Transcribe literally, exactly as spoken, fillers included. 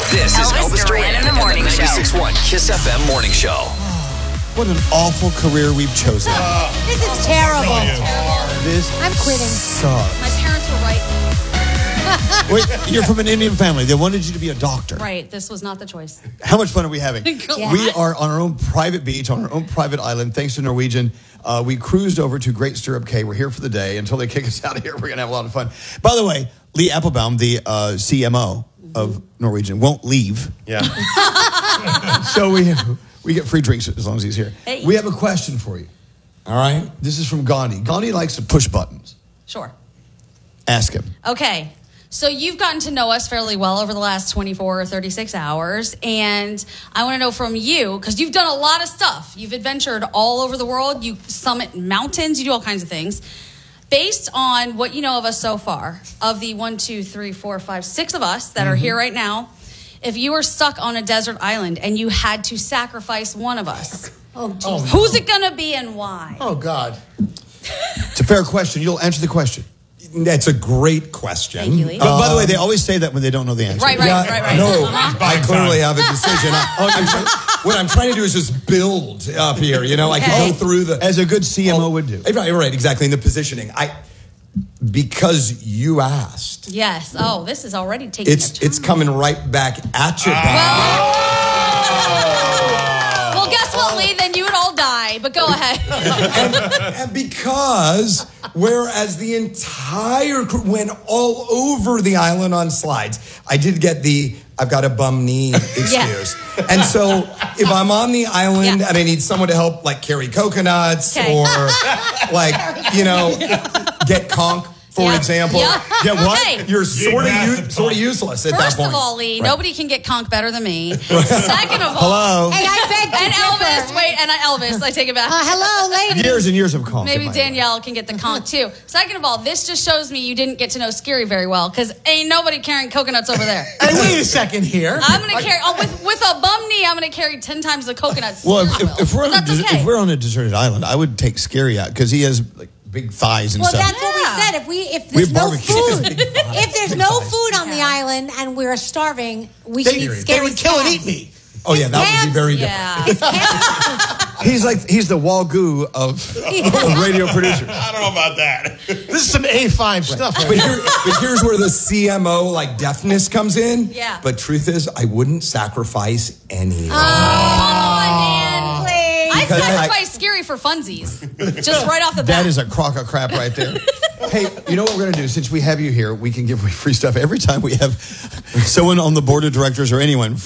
This Elvis is Elvis Duran Duran in the Morning Show. ninety-six point one Kiss F M Morning Show. What an awful career we've chosen. This is terrible. This I'm quitting. sucks. My parents were right. Wait, you're from an Indian family. They wanted you to be a doctor. Right. This was not the choice. How much fun are we having? Yeah. We are on our own private beach, on our own private island, thanks to Norwegian. Uh, we cruised over to Great Stirrup Cay. We're here for the day. Until they kick us out of here, we're going to have a lot of fun. By the way, Lee Applebaum, the uh, C M O of Norwegian, won't leave. Yeah. So we we get free drinks as long as he's here. Hey. We have a question for you. All right? This is from Gandhi. Gandhi likes to push buttons. Sure. Ask him. Okay. So you've gotten to know us fairly well over the last twenty-four or thirty-six hours. And I want to know from you, because you've done a lot of stuff. You've adventured all over the world. You summit mountains. You do all kinds of things. Based on what you know of us so far, of the one, two, three, four, five, six of us that mm-hmm. are here right now, if you were stuck on a desert island and you had to sacrifice one of us, Oh, geez. oh, who's it going to be and why? Oh, God. It's a fair question. You'll answer the question. That's a great question. Thank you, Lee. But by the way, they always say that when they don't know the answer. Right, right, Yeah, right, right. No, Uh-huh. I clearly have a decision. I, I'm try- what I'm trying to do is just build up here. You know, I can Okay. go through the... As a good C M O would do. Right, right, exactly, in the positioning. I Because you asked. Yes. Oh, this is already taking It's a turn. it's coming right back at you. Well, well, guess what, Lee? Then you would all die. But go ahead. and, and because whereas the entire crew went all over the island on slides, I did get the I've got a bum knee excuse. And so if I'm on the island Yeah. and I need someone to help like carry coconuts Okay. or like, you know, get conch, for Yeah. example. Yeah. Get what? Hey. You're sort of u- sort of useless at that First point. of all, Lee, Right. nobody can get conch better than me. Second of all, Hello. Hey, I beg to and Elvis, differ. wait, and Elvis, I take it back. Uh, hello, lady. Years and years of conch. Maybe in my Danielle can get the conch too. Second of all, this just shows me you didn't get to know Scary very well, because ain't nobody carrying coconuts over there. Hey, wait a second here. I'm gonna carry oh, with with a bum knee. I'm gonna carry ten times the coconuts. Well, if, Scary if, if, we're on will. a That's des- okay. if we're on a deserted island, I would take Scary out because he has like big thighs and Well, stuff. that's what we Yeah. said. If we if We there's no barbecue. food, if there's no food on the island and we're starving, we should eat They scary. would kill and eat me. Oh yeah, that would be very different. yeah. He's like he's the Walgoo of, of radio producers. I don't know about that. This is some A five stuff. But, here, but here's where the C M O like deafness comes in. Yeah. But truth is, I wouldn't sacrifice anyone. Come on, man. Please. I Because I- sacrificed Scary for funsies, just right off the bat. That is a crock of crap right there. Hey, you know what we're going to do? Since we have you here, we can give away free stuff every time we have someone on the board of directors or anyone